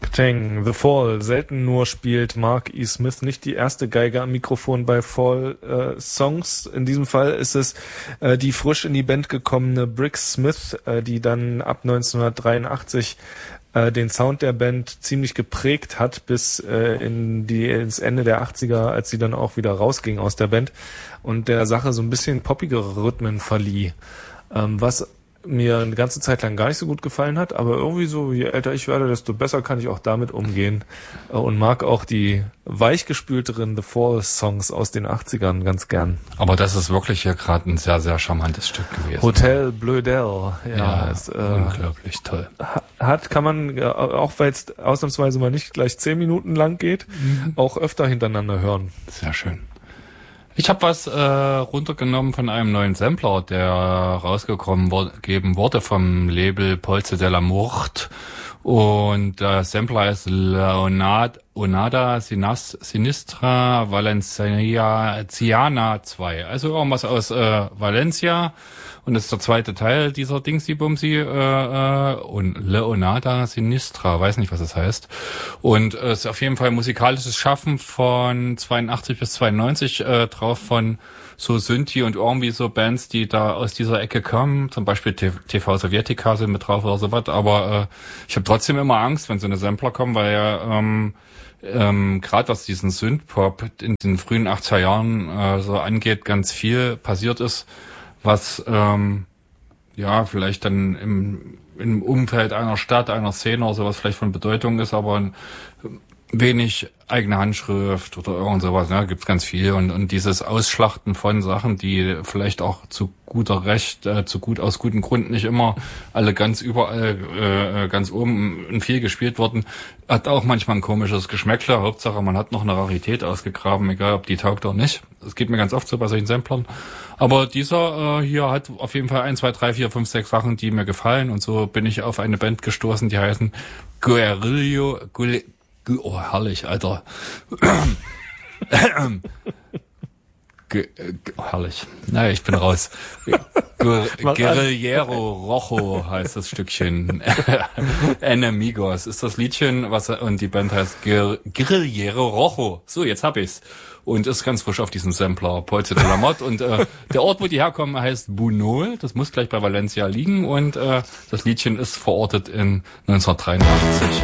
Thing, The Fall. Selten nur spielt Mark E. Smith nicht die erste Geige am Mikrofon bei Fall-Songs. In diesem Fall ist es die frisch in die Band gekommene Brick Smith, die dann ab 1983 den Sound der Band ziemlich geprägt hat bis ins Ende der 80er, als sie dann auch wieder rausging aus der Band und der Sache so ein bisschen poppigere Rhythmen verlieh. Was mir eine ganze Zeit lang gar nicht so gut gefallen hat, aber irgendwie so, je älter ich werde, desto besser kann ich auch damit umgehen und mag auch die weichgespülteren The Fall-Songs aus den 80ern ganz gern. Aber das ist wirklich hier gerade ein sehr, sehr charmantes Stück gewesen. Hotel Blödel, ist unglaublich toll. Kann man, auch weil es ausnahmsweise mal nicht gleich 10 Minuten lang geht, auch öfter hintereinander hören. Sehr schön. Ich habe was runtergenommen von einem neuen Sampler, der rausgegeben wurde vom Label Polse della Mort. Und der Sampler ist Onada Sinistra Valenciana 2. Also irgendwas aus Valencia. Und das ist der zweite Teil dieser Dingsy-Bumsy und Leonarda Sinistra, weiß nicht, was das heißt. Und es ist auf jeden Fall musikalisches Schaffen von 82 bis 92 drauf von so Synthi und irgendwie so Bands, die da aus dieser Ecke kommen. Zum Beispiel TV Sowjetica sind mit drauf oder sowas. Aber ich habe trotzdem immer Angst, wenn so eine Sampler kommen, weil ja gerade was diesen Synthpop in den frühen 80er Jahren so angeht, ganz viel passiert ist, was vielleicht dann im Umfeld einer Stadt, einer Szene oder sowas vielleicht von Bedeutung ist, aber wenig eigene Handschrift oder irgend sowas, ne, gibt's ganz viel und dieses Ausschlachten von Sachen, die vielleicht auch zu guter Recht, aus guten Gründen nicht immer alle ganz überall ganz oben in viel gespielt wurden, hat auch manchmal ein komisches Geschmäckle. Hauptsache, man hat noch eine Rarität ausgegraben, egal ob die taugt oder nicht. Das geht mir ganz oft so bei solchen Samplern. Aber dieser hier hat auf jeden Fall 1, 2, 3, 4, 5, 6 Sachen, die mir gefallen und so bin ich auf eine Band gestoßen, die heißen Oh, herrlich, Alter. Herrlich. Naja, ich bin raus. Guerrillero Rojo heißt das Stückchen. Enemigos ist das Liedchen, und die Band heißt Guerrillero Rojo. So, jetzt hab ich's. Und ist ganz frisch auf diesem Sampler, Polse de la Mort. Und der Ort, wo die herkommen, heißt Bunol. Das muss gleich bei Valencia liegen. Und das Liedchen ist verortet in 1983.